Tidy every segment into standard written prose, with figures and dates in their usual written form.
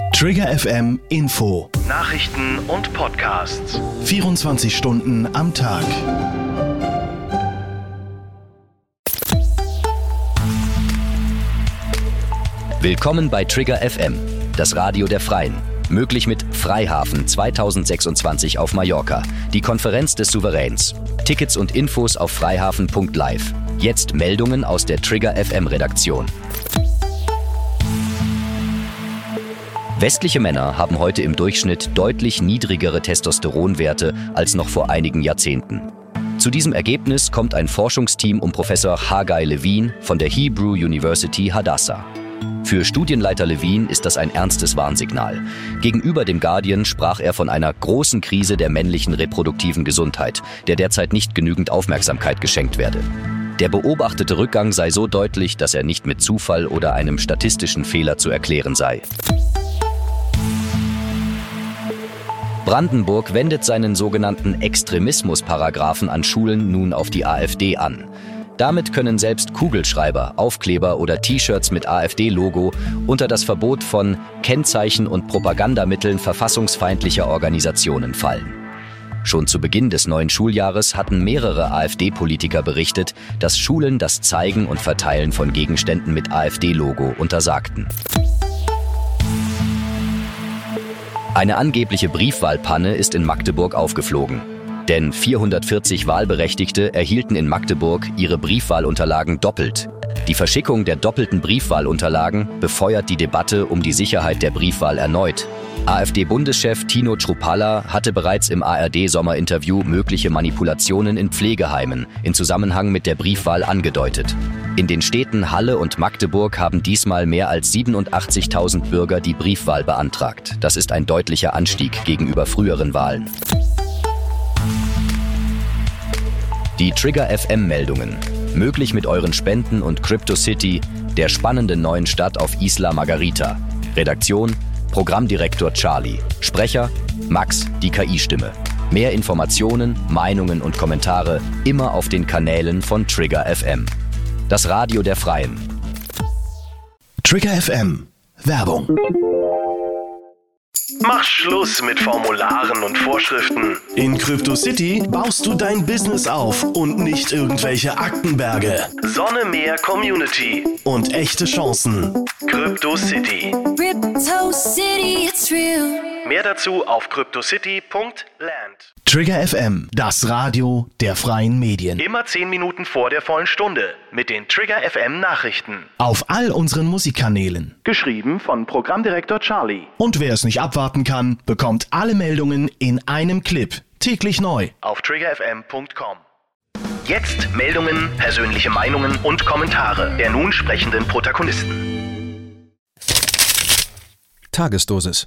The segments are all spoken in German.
Trigger FM Info. Nachrichten und Podcasts. 24 Stunden am Tag. Willkommen bei Trigger FM, das Radio der Freien. Möglich mit Freihafen 2026 auf Mallorca, die Konferenz des Souveräns. Tickets und Infos auf freihafen.live. Jetzt Meldungen aus der Trigger FM Redaktion. Westliche Männer haben heute im Durchschnitt deutlich niedrigere Testosteronwerte als noch vor einigen Jahrzehnten. Zu diesem Ergebnis kommt ein Forschungsteam um Professor Haggai Levine von der Hebrew University Hadassah. Für Studienleiter Levine ist das ein ernstes Warnsignal. Gegenüber dem Guardian sprach er von einer großen Krise der männlichen reproduktiven Gesundheit, der derzeit nicht genügend Aufmerksamkeit geschenkt werde. Der beobachtete Rückgang sei so deutlich, dass er nicht mit Zufall oder einem statistischen Fehler zu erklären sei. Brandenburg wendet seinen sogenannten Extremismus-Paragraphen an Schulen nun auf die AfD an. Damit können selbst Kugelschreiber, Aufkleber oder T-Shirts mit AfD-Logo unter das Verbot von Kennzeichen und Propagandamitteln verfassungsfeindlicher Organisationen fallen. Schon zu Beginn des neuen Schuljahres hatten mehrere AfD-Politiker berichtet, dass Schulen das Zeigen und Verteilen von Gegenständen mit AfD-Logo untersagten. Eine angebliche Briefwahlpanne ist in Magdeburg aufgeflogen. Denn 440 Wahlberechtigte erhielten in Magdeburg ihre Briefwahlunterlagen doppelt. Die Verschickung der doppelten Briefwahlunterlagen befeuert die Debatte um die Sicherheit der Briefwahl erneut. AfD-Bundeschef Tino Chrupalla hatte bereits im ARD-Sommerinterview mögliche Manipulationen in Pflegeheimen in Zusammenhang mit der Briefwahl angedeutet. In den Städten Halle und Magdeburg haben diesmal mehr als 87.000 Bürger die Briefwahl beantragt. Das ist ein deutlicher Anstieg gegenüber früheren Wahlen. Die Trigger FM-Meldungen. Möglich mit euren Spenden und CryptoCity, der spannenden neuen Stadt auf Isla Margarita. Redaktion: Programmdirektor Charlie. Sprecher: Max, die KI-Stimme. Mehr Informationen, Meinungen und Kommentare immer auf den Kanälen von Trigger FM. Das Radio der Freien. Trigger FM. Werbung. Mach Schluss mit Formularen und Vorschriften. In CryptoCity baust du dein Business auf und nicht irgendwelche Aktenberge. Sonne, Meer, Community. Und echte Chancen. CryptoCity. CryptoCity, it's real. Mehr dazu auf cryptocity.land. Trigger FM, das Radio der freien Medien. Immer 10 Minuten vor der vollen Stunde mit den Trigger FM Nachrichten. Auf all unseren Musikkanälen. Geschrieben von Programmdirektor Charlie. Und wer es nicht abwarten kann, bekommt alle Meldungen in einem Clip. Täglich neu. Auf triggerfm.com. Jetzt Meldungen, persönliche Meinungen und Kommentare der nun sprechenden Protagonisten. Tagesdosis.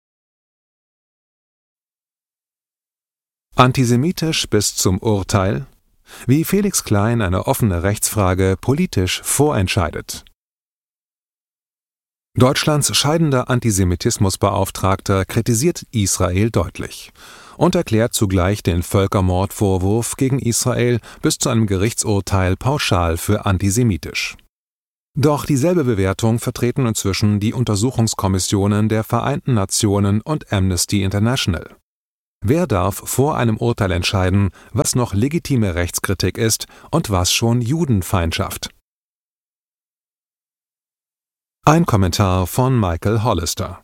Antisemitisch bis zum Urteil? Wie Felix Klein eine offene Rechtsfrage politisch vorentscheidet. Deutschlands scheidender Antisemitismusbeauftragter kritisiert Israel deutlich und erklärt zugleich den Völkermordvorwurf gegen Israel bis zu einem Gerichtsurteil pauschal für antisemitisch. Doch dieselbe Bewertung vertreten inzwischen die Untersuchungskommissionen der Vereinten Nationen und Amnesty International. Wer darf vor einem Urteil entscheiden, was noch legitime Rechtskritik ist und was schon Judenfeindschaft? Ein Kommentar von Michael Hollister.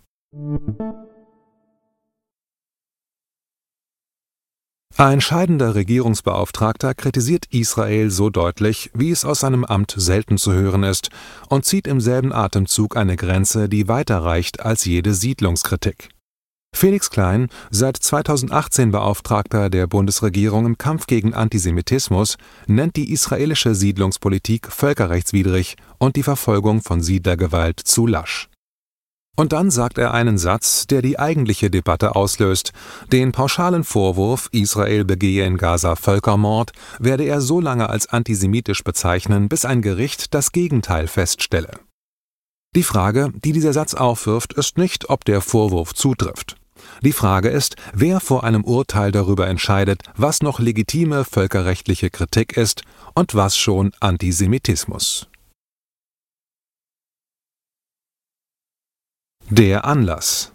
Ein scheidender Regierungsbeauftragter kritisiert Israel so deutlich, wie es aus seinem Amt selten zu hören ist, und zieht im selben Atemzug eine Grenze, die weiter reicht als jede Siedlungskritik. Felix Klein, seit 2018 Beauftragter der Bundesregierung im Kampf gegen Antisemitismus, nennt die israelische Siedlungspolitik völkerrechtswidrig und die Verfolgung von Siedlergewalt zu lasch. Und dann sagt er einen Satz, der die eigentliche Debatte auslöst: Den pauschalen Vorwurf, Israel begehe in Gaza Völkermord, werde er so lange als antisemitisch bezeichnen, bis ein Gericht das Gegenteil feststelle. Die Frage, die dieser Satz aufwirft, ist nicht, ob der Vorwurf zutrifft. Die Frage ist, wer vor einem Urteil darüber entscheidet, was noch legitime völkerrechtliche Kritik ist und was schon Antisemitismus. Der Anlass.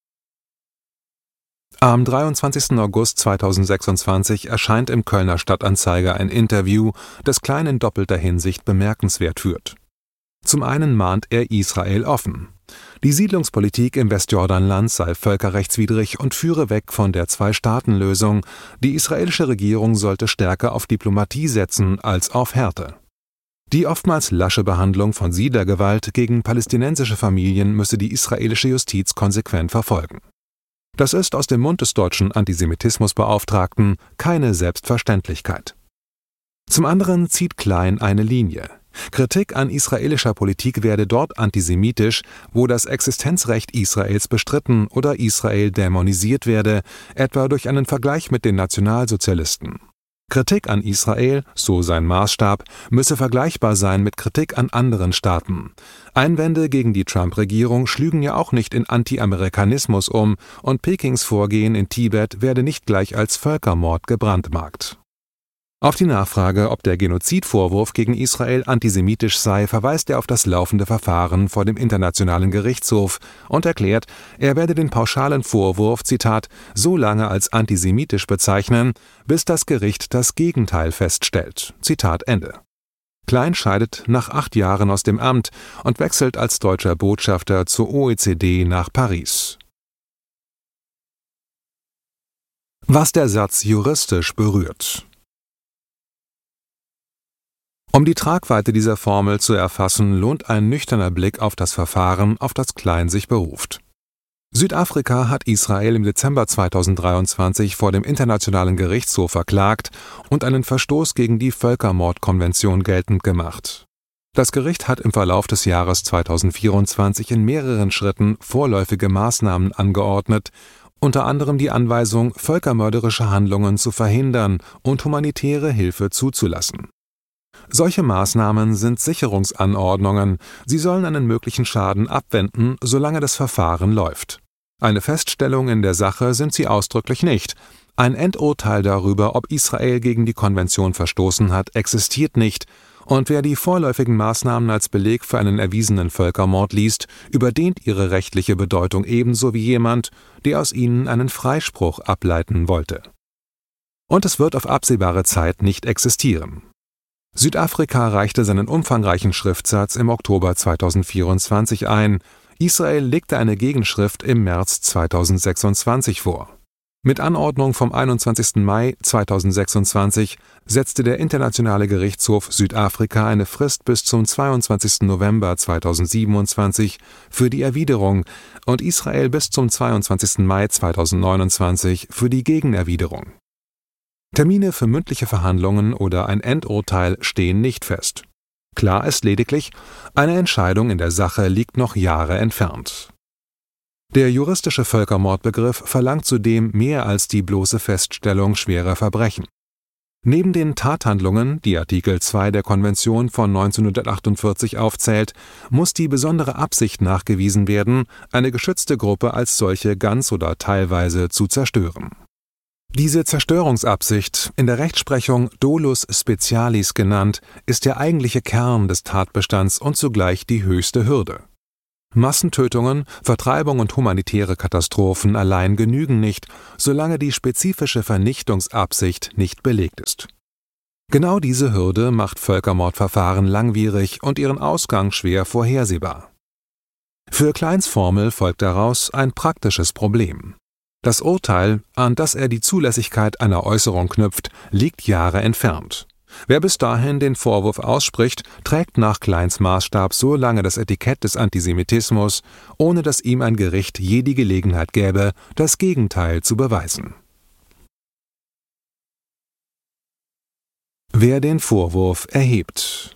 Am 23. August 2026 erscheint im Kölner Stadtanzeiger ein Interview, das Klein in doppelter Hinsicht bemerkenswert führt. Zum einen mahnt er Israel offen. Die Siedlungspolitik im Westjordanland sei völkerrechtswidrig und führe weg von der Zwei-Staaten-Lösung. Die israelische Regierung sollte stärker auf Diplomatie setzen als auf Härte. Die oftmals lasche Behandlung von Siedlergewalt gegen palästinensische Familien müsse die israelische Justiz konsequent verfolgen. Das ist aus dem Mund des deutschen Antisemitismusbeauftragten keine Selbstverständlichkeit. Zum anderen zieht Klein eine Linie. Kritik an israelischer Politik werde dort antisemitisch, wo das Existenzrecht Israels bestritten oder Israel dämonisiert werde, etwa durch einen Vergleich mit den Nationalsozialisten. Kritik an Israel, so sein Maßstab, müsse vergleichbar sein mit Kritik an anderen Staaten. Einwände gegen die Trump-Regierung schlügen ja auch nicht in Anti-Amerikanismus um und Pekings Vorgehen in Tibet werde nicht gleich als Völkermord gebrandmarkt. Auf die Nachfrage, ob der Genozidvorwurf gegen Israel antisemitisch sei, verweist er auf das laufende Verfahren vor dem Internationalen Gerichtshof und erklärt, er werde den pauschalen Vorwurf, Zitat, so lange als antisemitisch bezeichnen, bis das Gericht das Gegenteil feststellt. Zitat Ende. Klein scheidet nach 8 Jahren aus dem Amt und wechselt als deutscher Botschafter zur OECD nach Paris. Was der Satz juristisch berührt. Um die Tragweite dieser Formel zu erfassen, lohnt ein nüchterner Blick auf das Verfahren, auf das Klein sich beruft. Südafrika hat Israel im Dezember 2023 vor dem Internationalen Gerichtshof verklagt und einen Verstoß gegen die Völkermordkonvention geltend gemacht. Das Gericht hat im Verlauf des Jahres 2024 in mehreren Schritten vorläufige Maßnahmen angeordnet, unter anderem die Anweisung, völkermörderische Handlungen zu verhindern und humanitäre Hilfe zuzulassen. Solche Maßnahmen sind Sicherungsanordnungen, sie sollen einen möglichen Schaden abwenden, solange das Verfahren läuft. Eine Feststellung in der Sache sind sie ausdrücklich nicht. Ein Endurteil darüber, ob Israel gegen die Konvention verstoßen hat, existiert nicht, und wer die vorläufigen Maßnahmen als Beleg für einen erwiesenen Völkermord liest, überdehnt ihre rechtliche Bedeutung ebenso wie jemand, der aus ihnen einen Freispruch ableiten wollte. Und es wird auf absehbare Zeit nicht existieren. Südafrika reichte seinen umfangreichen Schriftsatz im Oktober 2024 ein, Israel legte eine Gegenschrift im März 2026 vor. Mit Anordnung vom 21. Mai 2026 setzte der Internationale Gerichtshof Südafrika eine Frist bis zum 22. November 2027 für die Erwiderung und Israel bis zum 22. Mai 2029 für die Gegenerwiderung. Termine für mündliche Verhandlungen oder ein Endurteil stehen nicht fest. Klar ist lediglich, eine Entscheidung in der Sache liegt noch Jahre entfernt. Der juristische Völkermordbegriff verlangt zudem mehr als die bloße Feststellung schwerer Verbrechen. Neben den Tathandlungen, die Artikel 2 der Konvention von 1948 aufzählt, muss die besondere Absicht nachgewiesen werden, eine geschützte Gruppe als solche ganz oder teilweise zu zerstören. Diese Zerstörungsabsicht, in der Rechtsprechung dolus specialis genannt, ist der eigentliche Kern des Tatbestands und zugleich die höchste Hürde. Massentötungen, Vertreibung und humanitäre Katastrophen allein genügen nicht, solange die spezifische Vernichtungsabsicht nicht belegt ist. Genau diese Hürde macht Völkermordverfahren langwierig und ihren Ausgang schwer vorhersehbar. Für Kleins Formel folgt daraus ein praktisches Problem. Das Urteil, an das er die Zulässigkeit einer Äußerung knüpft, liegt Jahre entfernt. Wer bis dahin den Vorwurf ausspricht, trägt nach Kleins Maßstab so lange das Etikett des Antisemitismus, ohne dass ihm ein Gericht je die Gelegenheit gäbe, das Gegenteil zu beweisen. Wer den Vorwurf erhebt.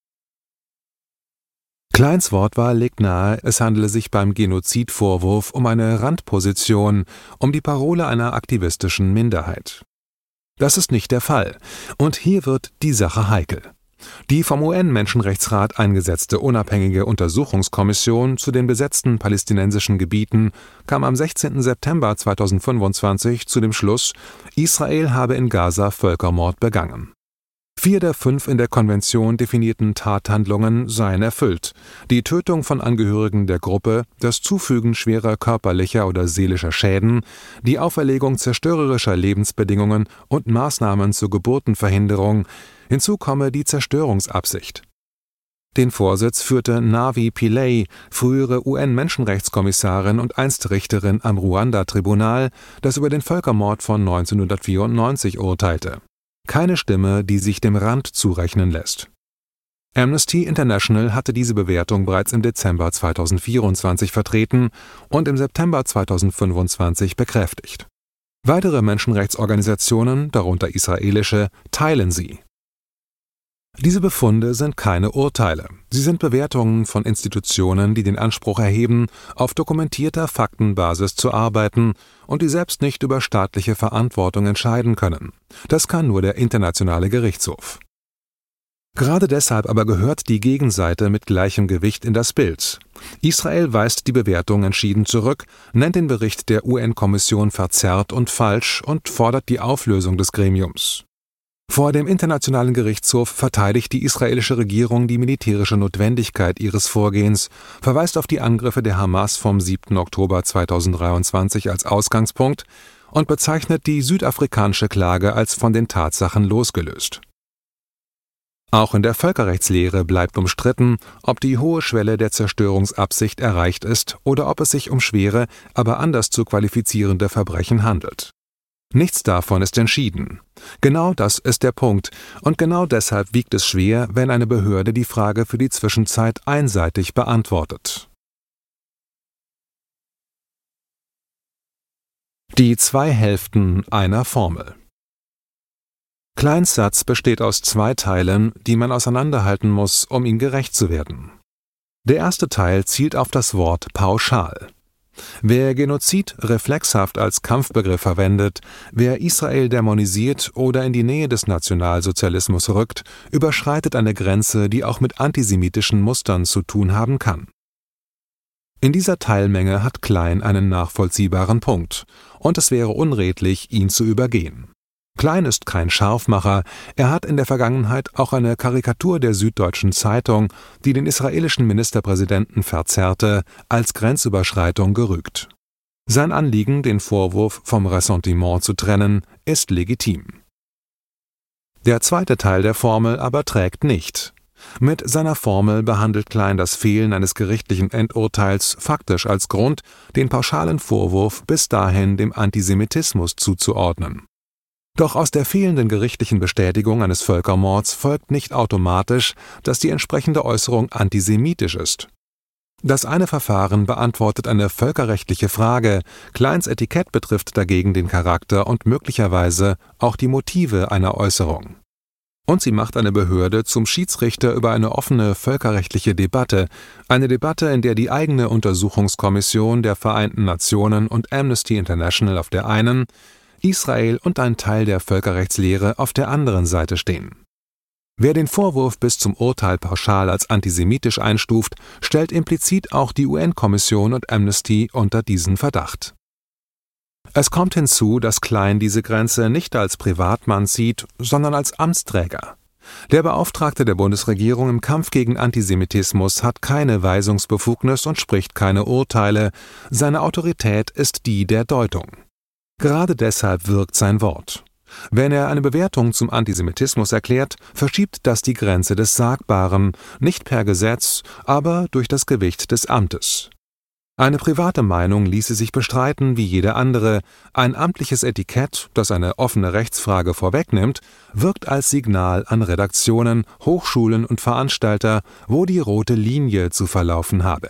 Kleins Wortwahl legt nahe, es handele sich beim Genozidvorwurf um eine Randposition, um die Parole einer aktivistischen Minderheit. Das ist nicht der Fall, und hier wird die Sache heikel. Die vom UN-Menschenrechtsrat eingesetzte unabhängige Untersuchungskommission zu den besetzten palästinensischen Gebieten kam am 16. September 2025 zu dem Schluss, Israel habe in Gaza Völkermord begangen. 4 der 5 in der Konvention definierten Tathandlungen seien erfüllt: die Tötung von Angehörigen der Gruppe, das Zufügen schwerer körperlicher oder seelischer Schäden, die Auferlegung zerstörerischer Lebensbedingungen und Maßnahmen zur Geburtenverhinderung. Hinzu komme die Zerstörungsabsicht. Den Vorsitz führte Navi Pillay, frühere UN-Menschenrechtskommissarin und einst Richterin am Ruanda-Tribunal, das über den Völkermord von 1994 urteilte. Keine Stimme, die sich dem Rand zurechnen lässt. Amnesty International hatte diese Bewertung bereits im Dezember 2024 vertreten und im September 2025 bekräftigt. Weitere Menschenrechtsorganisationen, darunter israelische, teilen sie. Diese Befunde sind keine Urteile. Sie sind Bewertungen von Institutionen, die den Anspruch erheben, auf dokumentierter Faktenbasis zu arbeiten und die selbst nicht über staatliche Verantwortung entscheiden können. Das kann nur der Internationale Gerichtshof. Gerade deshalb aber gehört die Gegenseite mit gleichem Gewicht in das Bild. Israel weist die Bewertung entschieden zurück, nennt den Bericht der UN-Kommission verzerrt und falsch und fordert die Auflösung des Gremiums. Vor dem Internationalen Gerichtshof verteidigt die israelische Regierung die militärische Notwendigkeit ihres Vorgehens, verweist auf die Angriffe der Hamas vom 7. Oktober 2023 als Ausgangspunkt und bezeichnet die südafrikanische Klage als von den Tatsachen losgelöst. Auch in der Völkerrechtslehre bleibt umstritten, ob die hohe Schwelle der Zerstörungsabsicht erreicht ist oder ob es sich um schwere, aber anders zu qualifizierende Verbrechen handelt. Nichts davon ist entschieden. Genau das ist der Punkt, und genau deshalb wiegt es schwer, wenn eine Behörde die Frage für die Zwischenzeit einseitig beantwortet. Die 2 Hälften einer Formel. Kleins Satz besteht aus 2 Teilen, die man auseinanderhalten muss, um ihm gerecht zu werden. Der erste Teil zielt auf das Wort pauschal. Wer Genozid reflexhaft als Kampfbegriff verwendet, wer Israel dämonisiert oder in die Nähe des Nationalsozialismus rückt, überschreitet eine Grenze, die auch mit antisemitischen Mustern zu tun haben kann. In dieser Teilmenge hat Klein einen nachvollziehbaren Punkt, und es wäre unredlich, ihn zu übergehen. Klein ist kein Scharfmacher, er hat in der Vergangenheit auch eine Karikatur der Süddeutschen Zeitung, die den israelischen Ministerpräsidenten verzerrte, als Grenzüberschreitung gerügt. Sein Anliegen, den Vorwurf vom Ressentiment zu trennen, ist legitim. Der zweite Teil der Formel aber trägt nicht. Mit seiner Formel behandelt Klein das Fehlen eines gerichtlichen Endurteils faktisch als Grund, den pauschalen Vorwurf bis dahin dem Antisemitismus zuzuordnen. Doch aus der fehlenden gerichtlichen Bestätigung eines Völkermords folgt nicht automatisch, dass die entsprechende Äußerung antisemitisch ist. Das eine Verfahren beantwortet eine völkerrechtliche Frage, Kleins Etikett betrifft dagegen den Charakter und möglicherweise auch die Motive einer Äußerung. Und sie macht eine Behörde zum Schiedsrichter über eine offene völkerrechtliche Debatte, eine Debatte, in der die eigene Untersuchungskommission der Vereinten Nationen und Amnesty International auf der einen, Israel und ein Teil der Völkerrechtslehre auf der anderen Seite stehen. Wer den Vorwurf bis zum Urteil pauschal als antisemitisch einstuft, stellt implizit auch die UN-Kommission und Amnesty unter diesen Verdacht. Es kommt hinzu, dass Klein diese Grenze nicht als Privatmann sieht, sondern als Amtsträger. Der Beauftragte der Bundesregierung im Kampf gegen Antisemitismus hat keine Weisungsbefugnis und spricht keine Urteile, seine Autorität ist die der Deutung. Gerade deshalb wirkt sein Wort. Wenn er eine Bewertung zum Antisemitismus erklärt, verschiebt das die Grenze des Sagbaren, nicht per Gesetz, aber durch das Gewicht des Amtes. Eine private Meinung ließe sich bestreiten wie jede andere, ein amtliches Etikett, das eine offene Rechtsfrage vorwegnimmt, wirkt als Signal an Redaktionen, Hochschulen und Veranstalter, wo die rote Linie zu verlaufen habe.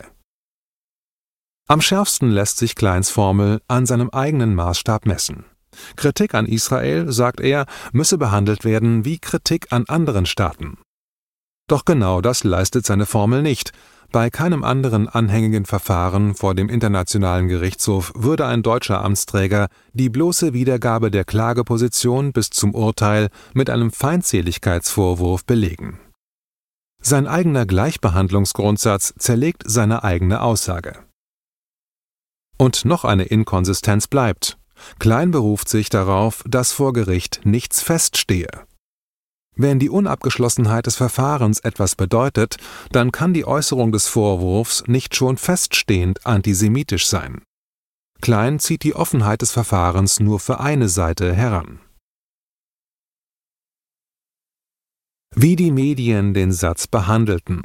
Am schärfsten lässt sich Kleins Formel an seinem eigenen Maßstab messen. Kritik an Israel, sagt er, müsse behandelt werden wie Kritik an anderen Staaten. Doch genau das leistet seine Formel nicht. Bei keinem anderen anhängigen Verfahren vor dem Internationalen Gerichtshof würde ein deutscher Amtsträger die bloße Wiedergabe der Klageposition bis zum Urteil mit einem Feindseligkeitsvorwurf belegen. Sein eigener Gleichbehandlungsgrundsatz zerlegt seine eigene Aussage. Und noch eine Inkonsistenz bleibt. Klein beruft sich darauf, dass vor Gericht nichts feststehe. Wenn die Unabgeschlossenheit des Verfahrens etwas bedeutet, dann kann die Äußerung des Vorwurfs nicht schon feststehend antisemitisch sein. Klein zieht die Offenheit des Verfahrens nur für eine Seite heran. Wie die Medien den Satz behandelten.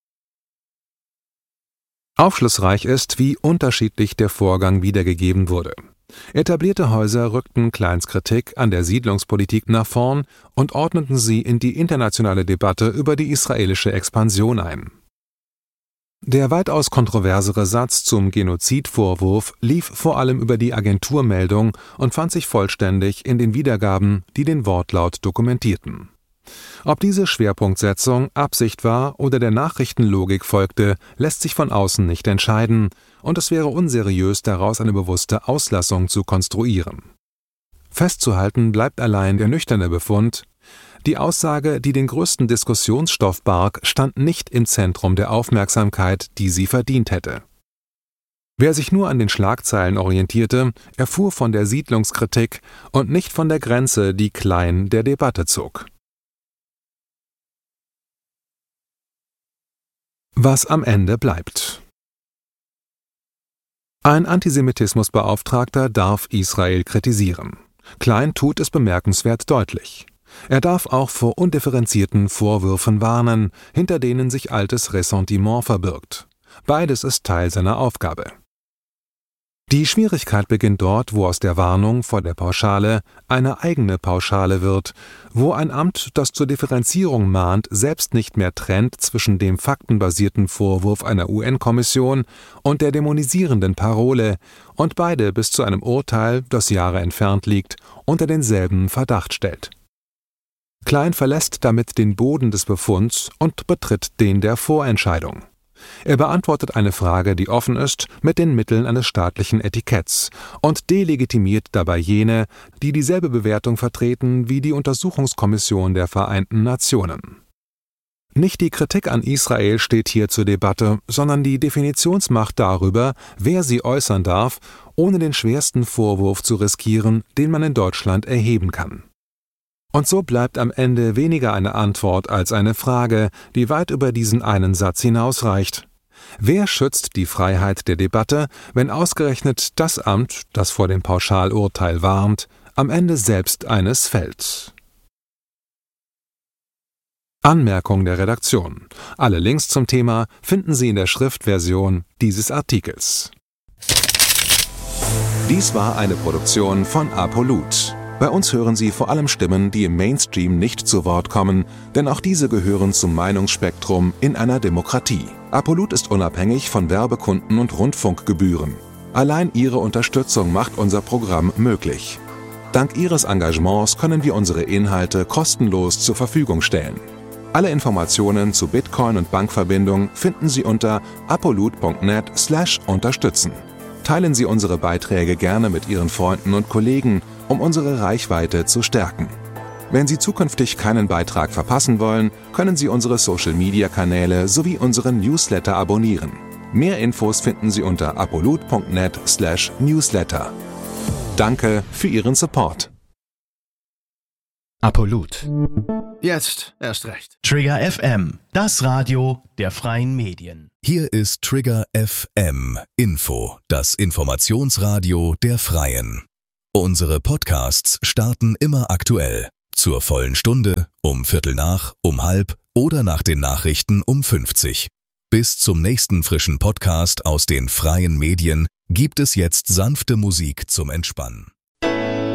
Aufschlussreich ist, wie unterschiedlich der Vorgang wiedergegeben wurde. Etablierte Häuser rückten Kleins Kritik an der Siedlungspolitik nach vorn und ordneten sie in die internationale Debatte über die israelische Expansion ein. Der weitaus kontroversere Satz zum Genozidvorwurf lief vor allem über die Agenturmeldung und fand sich vollständig in den Wiedergaben, die den Wortlaut dokumentierten. Ob diese Schwerpunktsetzung Absicht war oder der Nachrichtenlogik folgte, lässt sich von außen nicht entscheiden, und es wäre unseriös, daraus eine bewusste Auslassung zu konstruieren. Festzuhalten bleibt allein der nüchterne Befund: Die Aussage, die den größten Diskussionsstoff barg, stand nicht im Zentrum der Aufmerksamkeit, die sie verdient hätte. Wer sich nur an den Schlagzeilen orientierte, erfuhr von der Siedlungskritik und nicht von der Grenze, die Klein der Debatte zog. Was am Ende bleibt. Ein Antisemitismusbeauftragter darf Israel kritisieren. Klein tut es bemerkenswert deutlich. Er darf auch vor undifferenzierten Vorwürfen warnen, hinter denen sich altes Ressentiment verbirgt. Beides ist Teil seiner Aufgabe. Die Schwierigkeit beginnt dort, wo aus der Warnung vor der Pauschale eine eigene Pauschale wird, wo ein Amt, das zur Differenzierung mahnt, selbst nicht mehr trennt zwischen dem faktenbasierten Vorwurf einer UN-Kommission und der dämonisierenden Parole und beide bis zu einem Urteil, das Jahre entfernt liegt, unter denselben Verdacht stellt. Klein verlässt damit den Boden des Befunds und betritt den der Vorentscheidung. Er beantwortet eine Frage, die offen ist, mit den Mitteln eines staatlichen Etiketts und delegitimiert dabei jene, die dieselbe Bewertung vertreten wie die Untersuchungskommission der Vereinten Nationen. Nicht die Kritik an Israel steht hier zur Debatte, sondern die Definitionsmacht darüber, wer sie äußern darf, ohne den schwersten Vorwurf zu riskieren, den man in Deutschland erheben kann. Und so bleibt am Ende weniger eine Antwort als eine Frage, die weit über diesen einen Satz hinausreicht. Wer schützt die Freiheit der Debatte, wenn ausgerechnet das Amt, das vor dem Pauschalurteil warnt, am Ende selbst eines fällt? Anmerkung der Redaktion. Alle Links zum Thema finden Sie in der Schriftversion dieses Artikels. Dies war eine Produktion von Apolut. Bei uns hören Sie vor allem Stimmen, die im Mainstream nicht zu Wort kommen, denn auch diese gehören zum Meinungsspektrum in einer Demokratie. Apolut ist unabhängig von Werbekunden und Rundfunkgebühren. Allein Ihre Unterstützung macht unser Programm möglich. Dank Ihres Engagements können wir unsere Inhalte kostenlos zur Verfügung stellen. Alle Informationen zu Bitcoin und Bankverbindung finden Sie unter apolut.net/unterstützen. Teilen Sie unsere Beiträge gerne mit Ihren Freunden und Kollegen, um unsere Reichweite zu stärken. Wenn Sie zukünftig keinen Beitrag verpassen wollen, können Sie unsere Social-Media-Kanäle sowie unseren Newsletter abonnieren. Mehr Infos finden Sie unter apolut.net/newsletter. Danke für Ihren Support. Apolut. Jetzt erst recht. Trigger FM, das Radio der freien Medien. Hier ist Trigger FM Info, das Informationsradio der Freien. Unsere Podcasts starten immer aktuell. Zur vollen Stunde, um 7:15, um 12:30 oder nach den Nachrichten um 50. Bis zum nächsten frischen Podcast aus den freien Medien gibt es jetzt sanfte Musik zum Entspannen.